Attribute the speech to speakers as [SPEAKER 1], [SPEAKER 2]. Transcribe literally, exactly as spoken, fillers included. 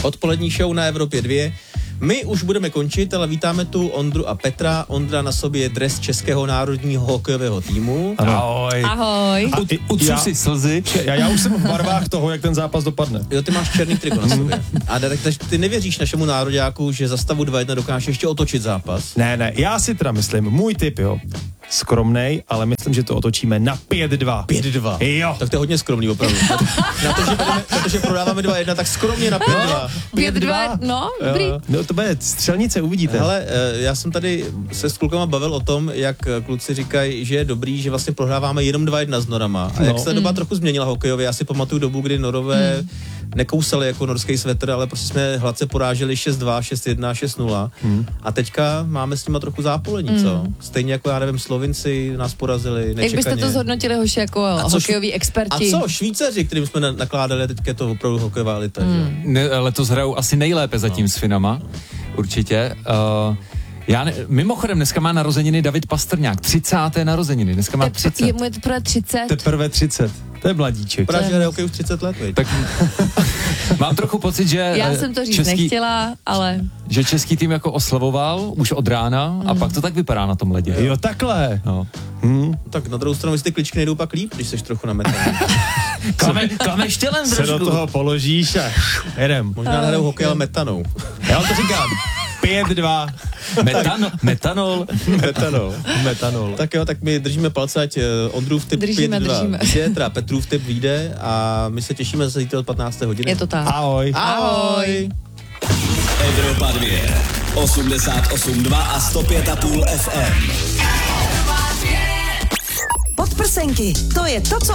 [SPEAKER 1] Odpolední show na Evropě dva. My už budeme končit, ale vítáme tu Ondru a Petra. Ondra na sobě dres českého národního hokejového týmu.
[SPEAKER 2] Ahoj.
[SPEAKER 3] Ahoj.
[SPEAKER 2] Utřu si slzy. Já, já už jsem v barvách toho, jak ten zápas dopadne.
[SPEAKER 1] Jo, ty máš černý triko na sobě. A takže ty nevěříš našemu nároďáku, že za stavu dva jedna dokáže ještě otočit zápas?
[SPEAKER 2] Ne, ne, já si teda myslím, můj tip, jo, skromnej, ale myslím, že to otočíme na pět dva.
[SPEAKER 1] pět dva?
[SPEAKER 2] Jo.
[SPEAKER 1] Tak to je hodně skromný opravdu. na, to, že vedeme, na to, že prodáváme dva jedna, tak skromně na pět dva.
[SPEAKER 3] pět dva, no, dobrý.
[SPEAKER 2] No to bude střelnice, uvidíte.
[SPEAKER 1] Hele, já jsem tady se s klukama bavil o tom, jak kluci říkají, že je dobrý, že vlastně prohráváme jenom dva jedna s Norama. A
[SPEAKER 2] no.
[SPEAKER 1] jak se doba mm. trochu změnila hokejově, já si pamatuju dobu, kdy Norové mm. nekousali jako norský svetr, ale prostě jsme hladce poráželi šest dva, šest jedna, šest nula. Mm. A teďka máme s nima trochu zápolení, mm. co? Stejně jako, já nevím, Slovinci nás porazili nečekaně.
[SPEAKER 3] Jak byste to zhodnotili, hoši, jako hokejoví experti?
[SPEAKER 1] A co Švýcaři, kterým jsme nakládali, teďka je to opravdu hokejová elita, mm.
[SPEAKER 4] ne, letos hrajou asi nejlépe zatím no. s Finama, určitě. Uh, já ne, mimochodem, dneska má narozeniny David Pastrňák, třicáté narozeniny, dneska má třicet.
[SPEAKER 3] Je mu je teprve třicet.
[SPEAKER 2] Teprve třicet. To je mladíček.
[SPEAKER 1] Právě, že hraje hokej už třicet let, viď?
[SPEAKER 4] Tak mám trochu pocit, že
[SPEAKER 3] já jsem to říct
[SPEAKER 4] český,
[SPEAKER 3] nechtěla, ale...
[SPEAKER 4] Že český tým jako oslavoval už od rána mm. a pak to tak vypadá na tom ledě.
[SPEAKER 2] Jo, takhle.
[SPEAKER 4] No.
[SPEAKER 2] Hmm.
[SPEAKER 1] Tak na druhou stranu, jestli ty kličky nejdou pak líp, když seš trochu na metanu.
[SPEAKER 4] Klame, klame štělem
[SPEAKER 2] se do toho položíš a jedem.
[SPEAKER 1] Možná hrajou hokej, ale metanou.
[SPEAKER 2] Já vám to říkám. pět dva.
[SPEAKER 4] Metan, metanol.
[SPEAKER 1] Metanol.
[SPEAKER 2] Metanol.
[SPEAKER 1] Tak jo, tak my držíme palce, ať Ondrův tip pět dva vyjde, teda Petrův tip vyjde a my se těšíme zase zítra od patnácté hodiny.
[SPEAKER 3] Je to tak.
[SPEAKER 2] Ahoj.
[SPEAKER 1] Ahoj.
[SPEAKER 5] Evropa dva, osmdesát osm dva a sto pět a půl F M.
[SPEAKER 6] Podprsenky, to je to, co